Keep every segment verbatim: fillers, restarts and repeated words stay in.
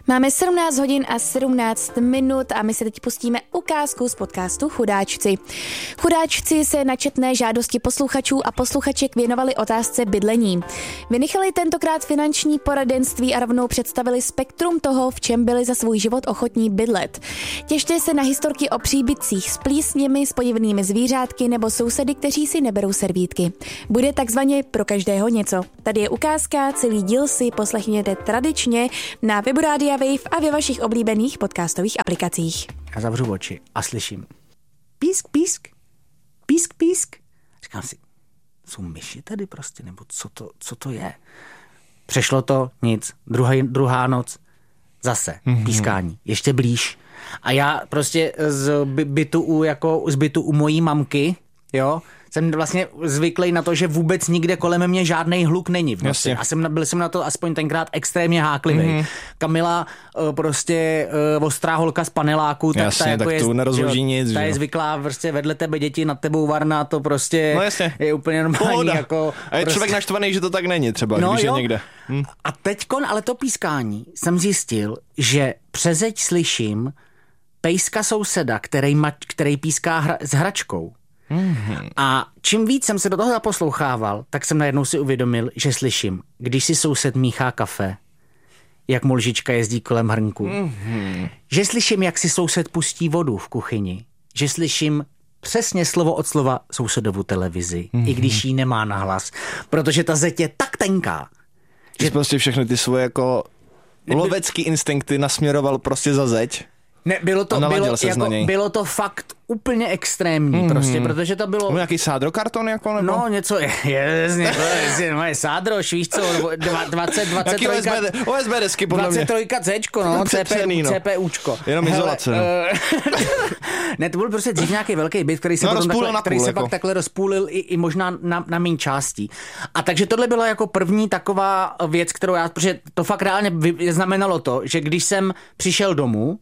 Máme sedmnáct hodin a sedmnáct minut a my se teď pustíme ukázku z podcastu Chudáčci. Chudáčci se na četné žádosti posluchačů a posluchaček věnovali otázce bydlení. Vynechali tentokrát finanční poradenství a rovnou představili spektrum toho, v čem byli za svůj život ochotní bydlet. Těšte se na historky o příbytcích s plísněmi, s podivnými zvířátky nebo sousedy, kteří si neberou servítky. Bude takzvaně pro každého něco. Tady je ukázka, celý díl si poslechněte tradičně na webu Rádia Wave a ve vašich oblíbených podcastových aplikacích. Já zavřu oči a slyším písk, písk, písk, písk. Říkám si, jsou myši tady prostě, nebo co to, co to je? Přešlo to, nic. Druhý, druhá noc, zase mm-hmm. pískání, ještě blíž. A já prostě z bytu u, jako z bytu u mojí mamky, jo, jsem vlastně zvyklý na to, že vůbec nikde kolem mě žádný hluk není v noci. A jsem, byl jsem na to aspoň tenkrát extrémně háklivý. Mm-hmm. Kamila, prostě uh, ostrá holka z paneláku, tak jasně, ta jako tak je, tu nerozloží nic. Ta je zvyklá prostě vedle tebe děti, nad tebou varna, to prostě no je úplně normální. Jako, a je prostě... člověk naštvaný, že to tak není třeba, no, když jo. je někde. Hm. A teďkon, ale to pískání, jsem zjistil, že přezeď slyším pejska souseda, který, ma, který píská hra, s hračkou. Mm-hmm. A čím víc jsem se do toho zaposlouchával, tak jsem najednou si uvědomil, že slyším, když si soused míchá kafe, jak mu lžička jezdí kolem hrnku. Mm-hmm. Že slyším, jak si soused pustí vodu v kuchyni. Že slyším přesně slovo od slova sousedovu televizi, mm-hmm. i když jí nemá nahlas. Protože ta zeď je tak tenká. Že jsi prostě všechny ty svoje jako lovecký instinkty nasměroval prostě za zeď. Ne, bylo to, bylo, jako, bylo to fakt úplně extrémní, mm. prostě, protože to bylo... No, nějaký sádrokarton, jako, nebo? No, něco, je, je, je, no, je sádroš, víš co, dvacet, dvacet tři... O S B desky, podle mě. dvacet tři Cčko, no, CPUčko. Jenom izolace, no. Ne, to byl prostě dřív nějaký velký byt, který se, no, potom takhle, půl, který se jako. pak takhle rozpůlil i, i možná na, na méně částí. A takže tohle byla jako první taková věc, kterou já, protože to fakt reálně znamenalo to, že když jsem přišel domů,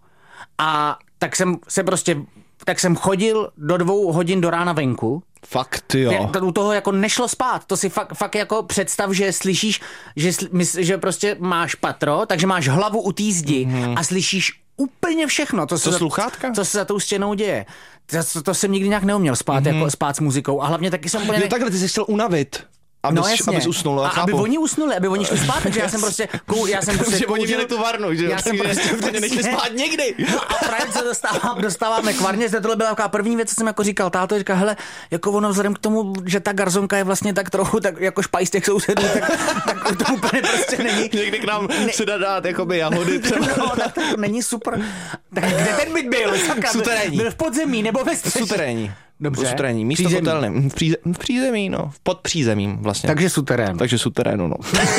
a tak jsem se prostě, tak jsem chodil do dvou hodin do rána venku. Fakt, jo. U toho jako nešlo spát. To si fakt, fakt jako představ, že slyšíš, že, že prostě máš patro, takže máš hlavu u té zdi mm-hmm. a slyšíš úplně všechno. To se, sluchátka? Co se za tou stěnou děje. To, to jsem nikdy nějak neuměl spát, mm-hmm. jako spát s muzikou. A hlavně taky jsem úplně... Jo, takhle ty jsi chtěl unavit. Abys, no jasně. Abys usnul, a aby oni usnuli, aby oni šli spát, takže já jsem prostě... Kou, já jsem prostě že oni měli tu varnu, že? Já jsem prostě... prostě nechci spát nikdy. No a právě se dostávám, dostáváme k varně, zde tohle byla taková první věc, co jsem jako říkal, táto říká, hele, jako ono vzhledem k tomu, že ta garzonka je vlastně tak trochu tak jako špajs těch sousedů, tak, tak to úplně prostě není. Někdy k nám ne... se dá dát jakoby jahody třeba. No, tak to není super. Tak kde ten byt byl? Suterénní. Byl v podzemí nebo ve střeše? Suterénní. Dobře. Suterénní, místo kotelny. V, příze, v přízemí, no. Pod přízemím vlastně. Takže suterén. Takže suterénu, no.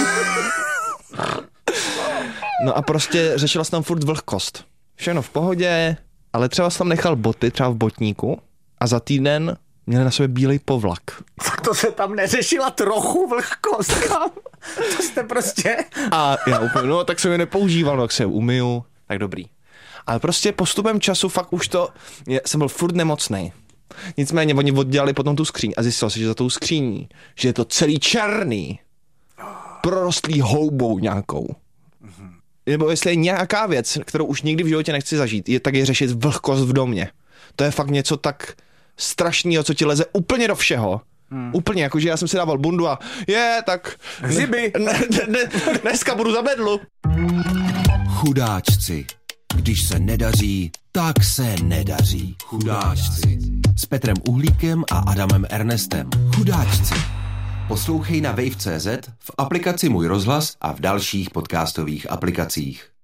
No a prostě řešila jsem tam furt vlhkost. Všechno v pohodě, ale třeba jsem tam nechal boty, třeba v botníku a za týden měli na sobě bílej povlak. To se tam neřešila trochu vlhkost, kam? To jste prostě... A já úplně, no tak jsem je nepoužíval, no tak se je umyju, tak dobrý. Ale prostě postupem času fakt už to, je, jsem byl furt nemocnej. Nicméně oni oddělali potom tu skříň a zjistilo se, že za tou skříní, že je to celý černý, prorostlý houbou nějakou. Mm-hmm. Nebo jestli je nějaká věc, kterou už nikdy v životě nechci zažít, je tak je řešit vlhkost v domě. To je fakt něco tak strašného, co ti leze úplně do všeho. Hmm. Úplně, jakože já jsem si dával bundu a je, tak... Ziby. Ne, ne, ne, dneska budu za bedlu. Chudáčci. Když se nedaří, tak se nedaří. Chudáčci. S Petrem Uhlíkem a Adamem Ernestem. Chudáčci. Poslouchej na wave tečka cé zet, v aplikaci Můj rozhlas a v dalších podcastových aplikacích.